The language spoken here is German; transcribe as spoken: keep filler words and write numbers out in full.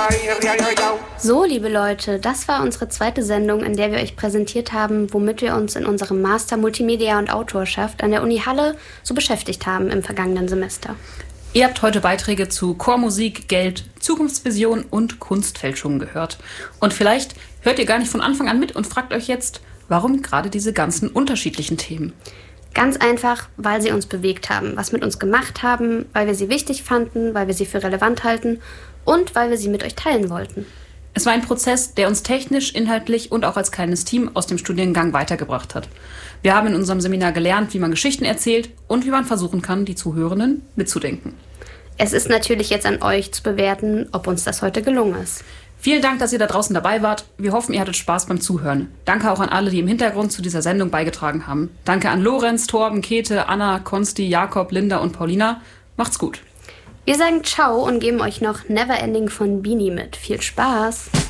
So, liebe Leute, das war unsere zweite Sendung, in der wir euch präsentiert haben, womit wir uns in unserem Master Multimedia und Autorschaft an der Uni Halle so beschäftigt haben im vergangenen Semester. Ihr habt heute Beiträge zu Chormusik, Geld, Zukunftsvision und Kunstfälschung gehört. Und vielleicht hört ihr gar nicht von Anfang an mit und fragt euch jetzt, warum gerade diese ganzen unterschiedlichen Themen? Ganz einfach, weil sie uns bewegt haben, was mit uns gemacht haben, weil wir sie wichtig fanden, weil wir sie für relevant halten und weil wir sie mit euch teilen wollten. Es war ein Prozess, der uns technisch, inhaltlich und auch als kleines Team aus dem Studiengang weitergebracht hat. Wir haben in unserem Seminar gelernt, wie man Geschichten erzählt und wie man versuchen kann, die Zuhörenden mitzudenken. Es ist natürlich jetzt an euch zu bewerten, ob uns das heute gelungen ist. Vielen Dank, dass ihr da draußen dabei wart. Wir hoffen, ihr hattet Spaß beim Zuhören. Danke auch an alle, die im Hintergrund zu dieser Sendung beigetragen haben. Danke an Lorenz, Torben, Käthe, Anna, Konsti, Jakob, Linda und Paulina. Macht's gut. Wir sagen Ciao und geben euch noch Neverending von Beanie mit. Viel Spaß!